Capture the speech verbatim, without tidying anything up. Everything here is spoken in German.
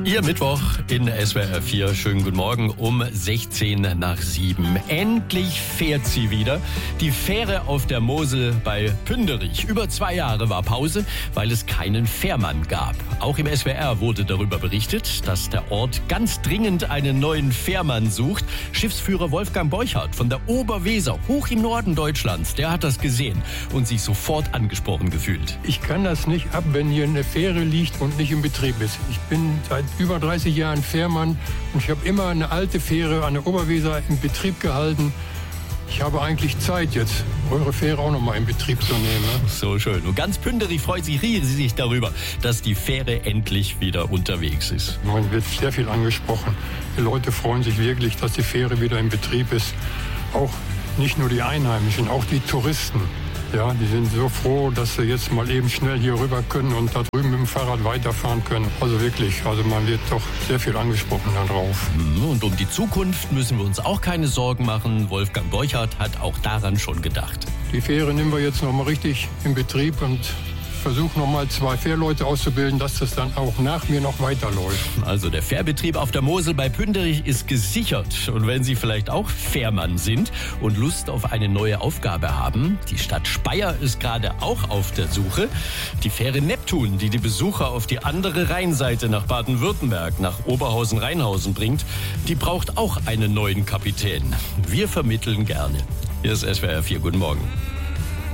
Ihr Mittwoch in S W R vier. Schönen guten Morgen um sechzehn nach sieben. Endlich fährt sie wieder. Die Fähre auf der Mosel bei Pünderich. Über zwei Jahre war Pause, weil es keinen Fährmann gab. Auch im S W R wurde darüber berichtet, dass der Ort ganz dringend einen neuen Fährmann sucht. Schiffsführer Wolfgang Borchardt von der Oberweser, hoch im Norden Deutschlands, der hat das gesehen und sich sofort angesprochen gefühlt. Ich kann das nicht ab, wenn hier eine Fähre liegt und nicht in Betrieb ist. Ich bin seit über dreißig Jahren Fährmann und ich habe immer eine alte Fähre an der Oberweser in Betrieb gehalten. Ich habe eigentlich Zeit jetzt, eure Fähre auch noch mal in Betrieb zu nehmen. So schön. Und ganz Pünderich freut sich riesig darüber, dass die Fähre endlich wieder unterwegs ist. Man wird sehr viel angesprochen. Die Leute freuen sich wirklich, dass die Fähre wieder in Betrieb ist. Auch nicht nur die Einheimischen, auch die Touristen. Ja, die sind so froh, dass sie jetzt mal eben schnell hier rüber können und da drüben mit dem Fahrrad weiterfahren können. Also wirklich, also man wird doch sehr viel angesprochen darauf. Und um die Zukunft müssen wir uns auch keine Sorgen machen. Wolfgang Borchardt hat auch daran schon gedacht. Die Fähre nehmen wir jetzt noch mal richtig in Betrieb und versuche noch mal zwei Fährleute auszubilden, dass das dann auch nach mir noch weiterläuft. Also der Fährbetrieb auf der Mosel bei Pünderich ist gesichert. Und wenn Sie vielleicht auch Fährmann sind und Lust auf eine neue Aufgabe haben, die Stadt Speyer ist gerade auch auf der Suche. Die Fähre Neptun, die die Besucher auf die andere Rheinseite nach Baden-Württemberg, nach Oberhausen-Rheinhausen bringt, die braucht auch einen neuen Kapitän. Wir vermitteln gerne. Hier ist S W R vier. Guten Morgen.